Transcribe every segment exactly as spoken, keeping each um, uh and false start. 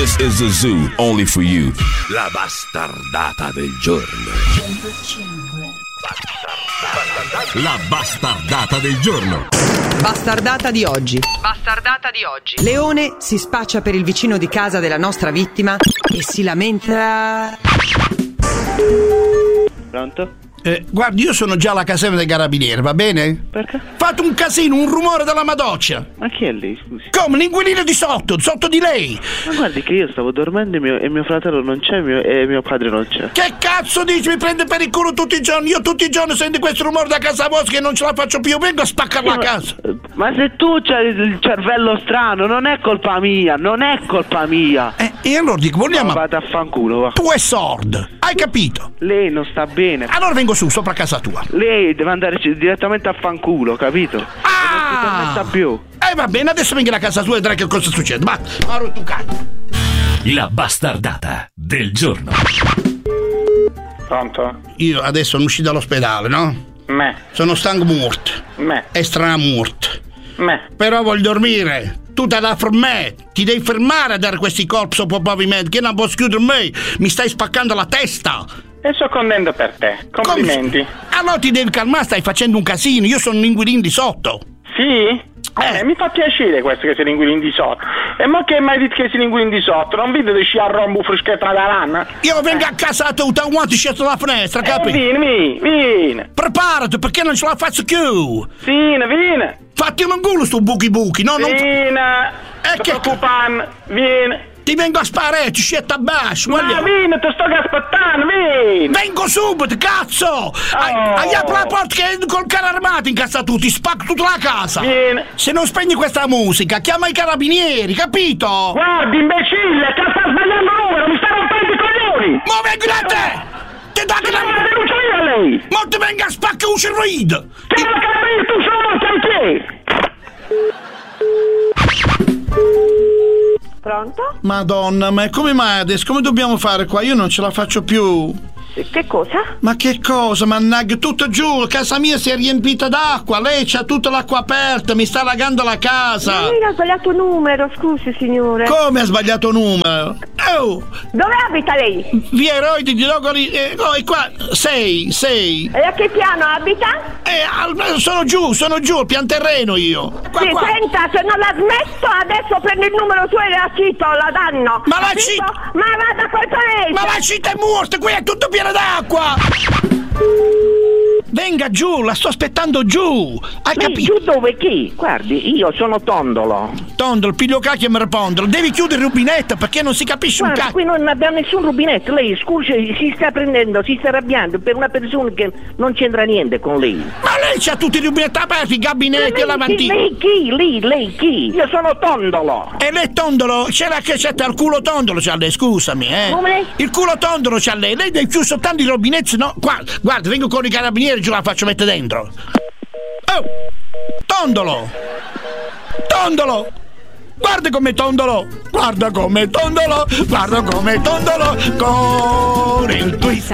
This is a zoo only for you. La bastardata del giorno. La bastardata del giorno. Bastardata di oggi. Bastardata di oggi. Leone si spaccia per il vicino di casa della nostra vittima e si lamenta. Pronto? Eh, guardi, io sono già alla caserma dei carabinieri, va bene? Perché? Fate un casino, un rumore della Madoccia. Ma chi è lei, scusi? Come? L'inquilino di sotto, sotto di lei. Ma guardi che io stavo dormendo e mio, e mio fratello non c'è mio, e mio padre non c'è. Che cazzo dici? Mi prende per il culo tutti i giorni. Io tutti i giorni sento questo rumore da casa vostra che non ce la faccio più. Vengo a spaccare la casa. Ma se tu c'hai il cervello strano, non è colpa mia, non è colpa mia. Eh, e allora dico, vogliamo... Ma vada a fanculo, va. Tu è sordo, hai capito? Lei non sta bene. Allora vengo su, sopra casa tua. Lei deve andare direttamente a fanculo, capito? Ah! Non si permetta più. Eh va bene, adesso vengo a casa tua e vedrai che cosa succede. Ma, ma tu cazzo. La bastardata del giorno. Pronto? Io adesso sono uscito dall'ospedale, no? Me. Sono stanco morto. Me. E stramorto. Me. Però voglio dormire. Tu te la fermare. Ti devi fermare a dare questi colpi sopra pavimento. Che non posso chiudere me. Mi stai spaccando la testa. E sono contento per te. Complimenti. Come? Allora ti devi calmare, stai facendo un casino. Io sono un inquilino di sotto. Sì? Eh, Eh. mi fa piacere questo che sei l'inquilino di sotto. E ma che mai detto che sei l'inquilino di sotto? Non vedi che scia a rombo fruschetta da lana? Io vengo a casa tua, quanto sceso dalla finestra, Eh, capi? vieni, vieni, vieni. Preparati perché non ce la faccio più. Vieni, vieni. Fatti un culo sto buchi buchi, no? Non... Vieni. Eh, Ti che- preoccupare. Vieni. Ti vengo a sparare, ti scetta a basso, Ma guarda. vieni, ti sto aspettando, vieni. Vengo subito, cazzo! Hai, Oh. hai apri la porta che col carro armato in casa tu, ti spacco tutta la casa! Vieni. Se non spegni questa musica, chiama i carabinieri, capito? Guardi, imbecille, che sta sbagliando numero, mi sta rompendo i coglioni. Mo vengo da te! Ti dà che Ma la la... denuncio io a lei. Mo ti vengo a spaccare un cervello! Che non capito, tu sono un cantiere. Pronto? Madonna, ma come mai adesso? Come dobbiamo fare qua? Io non ce la faccio più! Che cosa? Ma che cosa, mannaggia, tutto giù, casa mia si è riempita d'acqua, lei c'ha tutta l'acqua aperta, mi sta allagando la casa! Ma lei ha sbagliato numero, scusi signore. Come ha sbagliato numero? Oh! Dove abita lei? Via Eroi di Logori, eh, oh, è qua, sei, sei. E a che piano abita? Eh, al- sono giù, sono giù, al pian terreno io. Qua, Sì, qua. senta, se non l'ha smesso adesso prendo il numero suo e la cito, la danno. Ma la Capito? cito- Ma vada col paese! Ma la città è morta, qui è tutto pieno d'acqua! Venga giù, la sto aspettando giù! Hai Sì, capito? giù dove chi? Guardi, io sono Tondolo. Tondolo, piglio cacchio e mi rispondo. Devi chiudere il rubinetto perché non si capisce un Guarda, cacchio. qui non abbiamo nessun rubinetto. Lei, scusi, si sta prendendo, si sta arrabbiando per una persona che non c'entra niente con lei. Ma lei c'ha tutti i rubinetti aperti, i gabinetti e lei, lavandini. lei chi? Lei, lei chi? Io sono Tondolo. E lei tondolo, c'era che c'è il culo tondolo c'ha lei, scusami, eh. Come? Il culo tondolo c'ha lei, lei deve chiudere soltanto i rubinetti, no? Qua, guarda, vengo con i carabinieri, giù la faccio mettere dentro. Oh! Tondolo! Tondolo! Guarda come tondolo! Guarda come tondolo! Guarda come tondolo! Con il twist!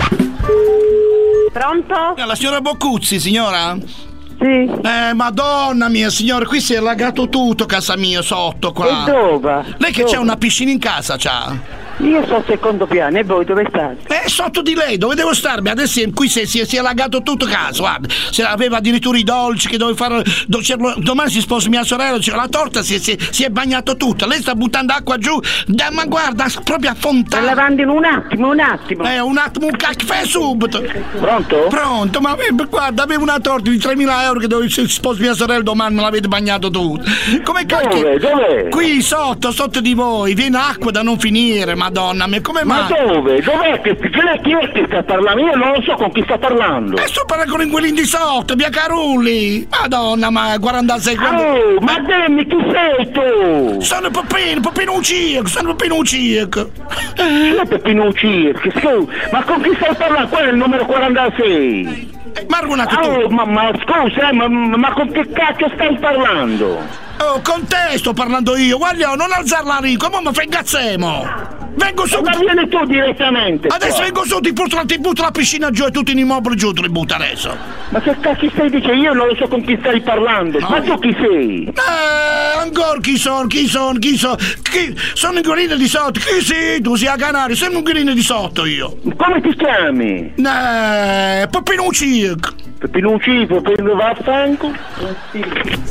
Pronto? La signora Boccuzzi, signora? Sì. Eh, madonna mia, signore, qui si è allagato tutto casa mia sotto qua. E dove? Lei che Dove? c'ha una piscina in casa, c'ha? Io sto al secondo piano e voi dove state? Eh, sotto di lei, dove devo starmi? Adesso è- qui si è, si è, si è allagato tutto casa, guarda. Se aveva addirittura i dolci che dovevo fare. do- c'era- domani si sposa mia sorella, c'era la torta, si, è- si, è- si è bagnato tutta. Lei sta buttando acqua giù, da- ma guarda, proprio a Sto fontana. lavando in un attimo, un attimo. Eh, un attimo, un caffè subito. Pronto? Pronto, ma eh, guarda, avevo una torta di tremila euro che dovevo si sposa mia sorella domani, me l'avete bagnato tutto. Come cacchio? Dove? Dove? Qui sotto, sotto di voi, viene acqua da non finire, madonna mia, come Ma mai? dove? Dov'è che chi è chi è che sta parlando? Io non lo so con chi sta parlando. E sto parlando con quelli di sotto, via Carulli! Madonna, ma quarantasei secondi. Oh, ma dimmi chi sei tu? Sono Peppino, Peppino Ucirco, sono Peppino Ucirco. Chi è Peppino Circhi? Scusa, ma con chi stai parlando? Quello è il numero quarantasei. Eh, Ma argonato tu. Oh, ma, ma scusa, eh, ma, ma con che cacchio stai parlando? Oh, con te sto parlando io, guarda, non alzarla rico, ma mi fregazzemo. Vengo su. Ma vieni tu direttamente. Adesso qua. vengo su, ti butto, la- ti butto la piscina giù e tutti gli immobili giù, te li butto adesso. Ma che cacchio stai dicendo? Io non lo so con chi stai parlando. Ma tu chi sei? Eh, ancora chi sono, chi sono, chi sono? Chi? Sono inquilino di sotto. Chi sei tu? Sei a Canario, sei un inquilino di sotto io. Come ti chiami? Eh, Peppino Circo. Peppino Circo, Peppino vaffanculo.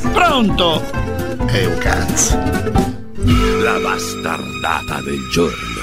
Pronto? Eh, un cazzo. La bastardata del giorno.